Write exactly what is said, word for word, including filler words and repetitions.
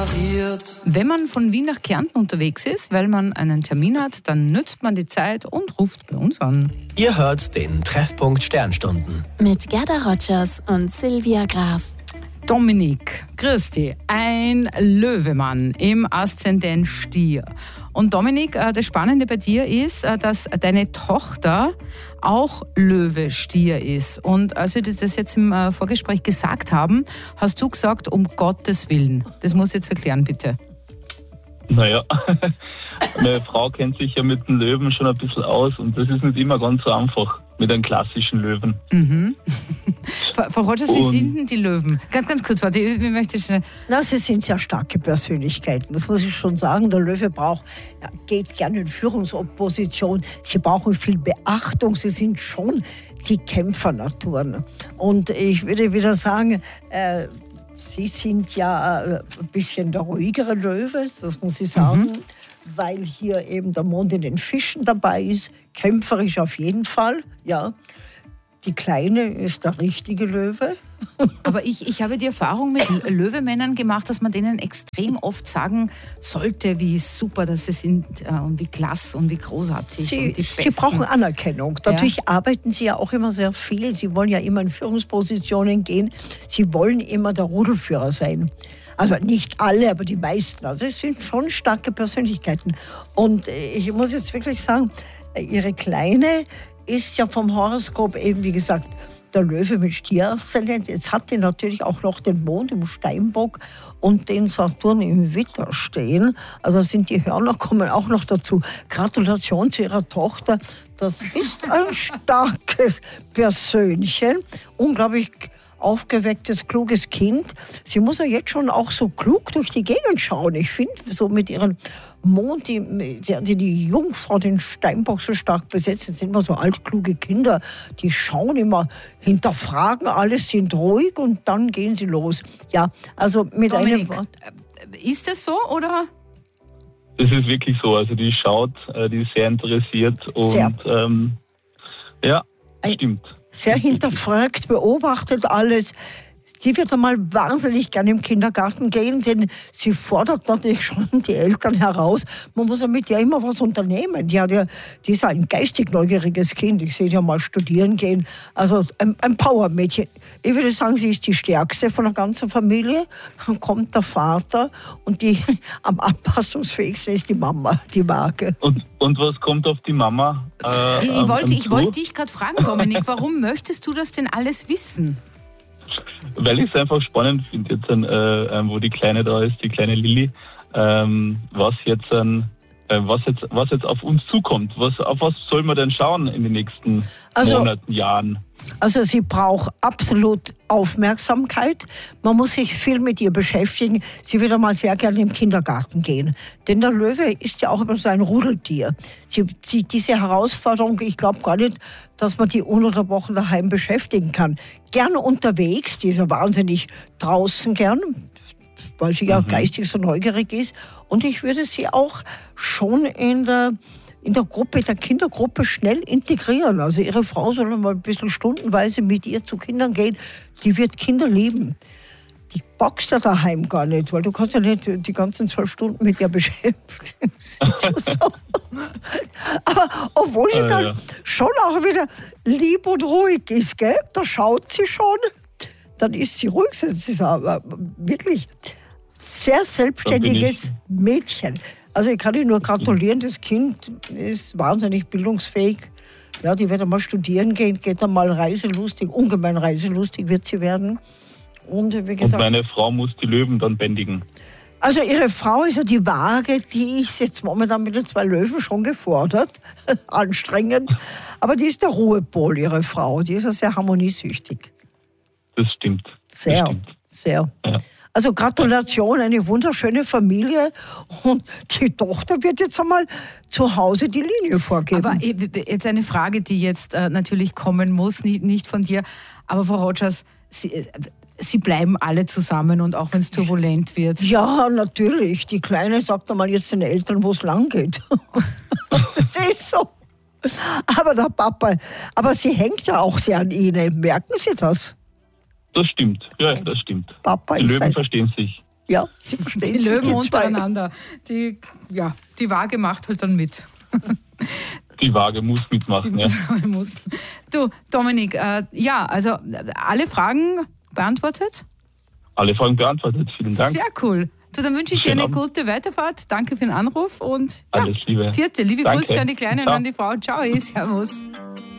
Wenn man von Wien nach Kärnten unterwegs ist, weil man einen Termin hat, dann nützt man die Zeit und ruft bei uns an. Ihr hört den Treffpunkt Sternstunden. Mit Gerda Rogers und Silvia Graf. Dominik, Christi, ein Löwemann im Aszendent Stier. Und Dominik, das Spannende bei dir ist, dass deine Tochter auch Löwe Stier ist. Und als wir dir das jetzt im Vorgespräch gesagt haben, hast du gesagt, um Gottes Willen. Das musst du jetzt erklären, bitte. Naja, meine Frau kennt sich ja mit den Löwen schon ein bisschen aus und das ist nicht immer ganz so einfach mit einem klassischen Löwen. Mhm. Frau Rogers, wie sind denn die Löwen? Ganz, ganz kurz, warte, ich möchte schnell... Na, sie sind sehr starke Persönlichkeiten, das muss ich schon sagen. Der Löwe braucht, ja, geht gerne in Führungsopposition, sie brauchen viel Beachtung, sie sind schon die Kämpfernaturen. Und ich würde wieder sagen, äh, Sie sind ja ein bisschen der ruhigere Löwe, das muss ich sagen, mhm. weil hier eben der Mond in den Fischen dabei ist, kämpferisch auf jeden Fall, ja. Die Kleine ist der richtige Löwe. Aber ich, ich habe die Erfahrung mit Löwemännern gemacht, dass man denen extrem oft sagen sollte, wie super das sie sind äh, und wie klasse und wie großartig. Sie, und die sie brauchen Anerkennung. Dadurch ja. arbeiten sie ja auch immer sehr viel. Sie wollen ja immer in Führungspositionen gehen. Sie wollen immer der Rudelführer sein. Also nicht alle, aber die meisten. Also es sind schon starke Persönlichkeiten. Und ich muss jetzt wirklich sagen, ihre Kleine ist ja vom Horoskop eben, wie gesagt, der Löwe mit Stier-Aszendent. Jetzt hat die natürlich auch noch den Mond im Steinbock und den Saturn im Widder stehen. Also sind die Hörner kommen auch noch dazu. Gratulation zu ihrer Tochter. Das ist ein starkes Persönchen. Unglaublich aufgewecktes, kluges Kind. Sie muss ja jetzt schon auch so klug durch die Gegend schauen. Ich finde, so mit ihren Mond, die, die, die Jungfrau den Steinbock so stark besetzt, das sind immer so altkluge Kinder, die schauen immer, hinterfragen alles, sind ruhig und dann gehen sie los. Ja, also mit Dominik, einem Wort. Ist das so oder? Das ist wirklich so, also die schaut, die ist sehr interessiert und sehr. Ähm, ja, stimmt. Sehr hinterfragt, beobachtet alles. Die wird einmal wahnsinnig gerne im Kindergarten gehen, denn sie fordert natürlich schon die Eltern heraus. Man muss ja mit ihr immer was unternehmen. Die, hat ja, die ist ein geistig neugieriges Kind. Ich sehe die ja mal studieren gehen. Also ein, ein Powermädchen. Ich würde sagen, sie ist die stärkste von der ganzen Familie. Dann kommt der Vater und die am anpassungsfähigsten ist die Mama, die Waage. Und, und was kommt auf die Mama? Äh, ich, ich, wollte, ich wollte dich gerade fragen, Dominik, warum möchtest du das denn alles wissen? Weil ich es einfach spannend finde, jetzt, äh, wo die Kleine da ist, die kleine Lilly, ähm, was jetzt, äh, was jetzt, was jetzt auf uns zukommt. Was, auf was soll man denn schauen in den nächsten also, Monaten, Jahren? Also sie braucht absolut Aufmerksamkeit. Man muss sich viel mit ihr beschäftigen. Sie wird einmal sehr gerne im Kindergarten gehen. Denn der Löwe ist ja auch immer so ein Rudeltier. Sie sieht diese Herausforderung, ich glaube gar nicht, dass man die ununterbrochen daheim beschäftigen kann. Gerne unterwegs, die ist ja wahnsinnig draußen gern, weil sie ja mhm. geistig so neugierig ist. Und ich würde sie auch schon in der, in der Gruppe, der Kindergruppe schnell integrieren. Also ihre Frau soll mal ein bisschen stundenweise mit ihr zu Kindern gehen. Die wird Kinder lieben. Die boxt ja daheim gar nicht, weil du kannst ja nicht die ganzen zwölf Stunden mit ihr beschäftigen. So. Aber obwohl sie dann äh, ja. schon auch wieder lieb und ruhig ist, gell? Da schaut sie schon, dann ist sie ruhig. Sie ist aber wirklich sehr selbstständiges Mädchen. Also ich kann ihr nur gratulieren, das Kind ist wahnsinnig bildungsfähig. Ja, die wird einmal studieren gehen, geht einmal reiselustig, ungemein reiselustig wird sie werden. Und, wie gesagt, und meine Frau muss die Löwen dann bändigen. Also ihre Frau ist ja die Waage, die ist jetzt momentan mit den zwei Löwen schon gefordert. Anstrengend. Aber die ist der Ruhepol, ihre Frau. Die ist ja sehr harmoniesüchtig. Das stimmt. Sehr, das stimmt. sehr. Ja. Also Gratulation, eine wunderschöne Familie. Und die Tochter wird jetzt einmal zu Hause die Linie vorgeben. Aber jetzt eine Frage, die jetzt äh, natürlich kommen muss, nicht, nicht von dir. Aber Frau Rogers, Sie, äh, Sie bleiben alle zusammen und auch wenn es turbulent wird. Ja, natürlich. Die Kleine sagt einmal jetzt den Eltern, wo es lang geht. Das ist so. Aber der Papa, aber sie hängt ja auch sehr an Ihnen. Merken Sie das? Das stimmt, ja, das stimmt. Papa die ist Löwen ein, verstehen sich. Ja, sie verstehen Die Löwen sich, die zwei. untereinander. Die, ja, die Waage macht halt dann mit. Die Waage muss mitmachen, ja. Muss. Du, Dominik, äh, ja, also alle Fragen beantwortet? Alle Fragen beantwortet. Vielen Dank. Sehr cool. Du, dann wünsche ich dir Schönen eine Abend. gute Weiterfahrt. Danke für den Anruf und ja, Alles Liebe. Vierte, liebe Danke. Grüße an die Kleine und Ciao. an die Frau. Ciao, servus.